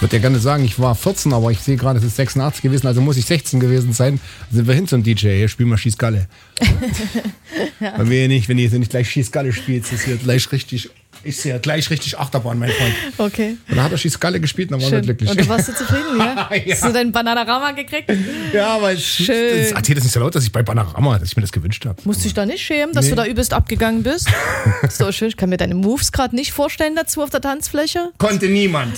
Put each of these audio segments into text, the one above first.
würde ja gerne sagen, ich war 14, aber ich sehe gerade, es ist 86 gewesen, also muss ich 16 gewesen sein. Dann sind wir hin zum DJ, hier spielen wir Schießgalle. Ja. Bei mir nicht, wenn ihr nicht gleich Schießgalle spielt, ist hier gleich richtig Achterbahn, mein Freund. Okay. Und dann hat er Schießgalle gespielt und dann war er glücklich. Und du warst so zufrieden, ja? Ja. Hast du deinen Bananarama gekriegt? Ja, aber erzähl das nicht so laut, dass ich bei Bananarama, dass ich mir das gewünscht habe. Musst du dich da nicht schämen, dass du da übelst abgegangen bist? Ist doch schön, ich kann mir deine Moves gerade nicht vorstellen dazu auf der Tanzfläche. Konnte niemand.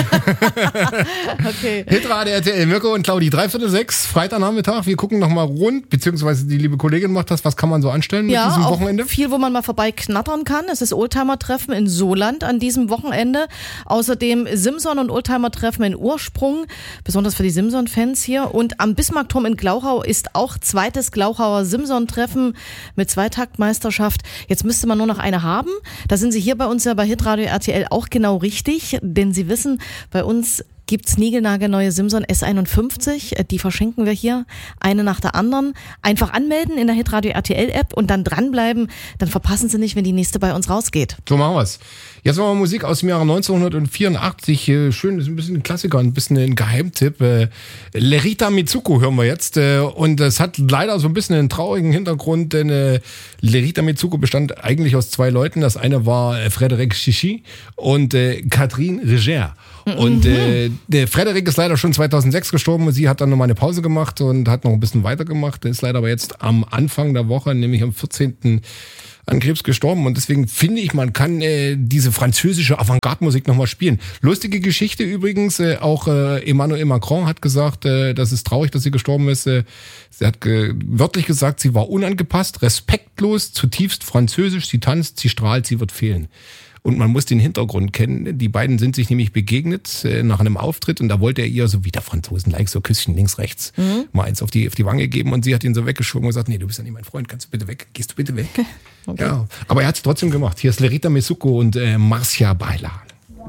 Okay. Hitradio RTL, Mirko und Claudi, 5:45, Freitagnachmittag. Wir gucken nochmal rund, beziehungsweise die liebe Kollegin macht das. Was kann man so anstellen mit diesem Wochenende? Ja, viel, wo man mal vorbei knattern kann. Es ist Oldtimer-Treffen in Soland an diesem Wochenende. Außerdem Simson- und Oldtimer-Treffen in Ursprung, besonders für die Simson-Fans hier. Und am Bismarckturm in Glauchau ist auch zweites Glauchauer Simson-Treffen mit Zweitaktmeisterschaft. Jetzt müsste man nur noch eine haben. Da sind Sie hier bei uns ja bei Hitradio RTL auch genau richtig, denn Sie wissen, bei uns gibt's niegelnagelneue Simson S51, die verschenken wir hier, eine nach der anderen. Einfach anmelden in der Hitradio RTL App und dann dranbleiben, dann verpassen Sie nicht, wenn die nächste bei uns rausgeht. So machen wir's. Jetzt machen wir Musik aus dem Jahre 1984, schön, ist ein bisschen ein Klassiker, ein bisschen ein Geheimtipp. Lerita Mitsuko hören wir jetzt und es hat leider so ein bisschen einen traurigen Hintergrund, denn Lerita Mitsuko bestand eigentlich aus zwei Leuten. Das eine war Frédéric Chichi und Catherine Riger. Und der Frederik ist leider schon 2006 gestorben und sie hat dann nochmal eine Pause gemacht und hat noch ein bisschen weitergemacht. Der ist leider aber jetzt am Anfang der Woche, nämlich am 14. an Krebs gestorben. Und deswegen finde ich, man kann diese französische Avantgarde-Musik nochmal spielen. Lustige Geschichte übrigens, auch Emmanuel Macron hat gesagt, das ist traurig, dass sie gestorben ist. Sie hat wörtlich gesagt, sie war unangepasst, respektlos, zutiefst französisch, sie tanzt, sie strahlt, sie wird fehlen. Und man muss den Hintergrund kennen. Die beiden sind sich nämlich begegnet nach einem Auftritt und da wollte er ihr so wie der Franzosen, so Küsschen links, rechts, mal eins auf die Wange geben und sie hat ihn so weggeschoben und gesagt, nee, du bist ja nicht mein Freund, kannst du bitte weg, gehst du bitte weg. Okay. Ja, aber er hat es trotzdem gemacht. Hier ist Lerita Mitsuko und Marcia Baila.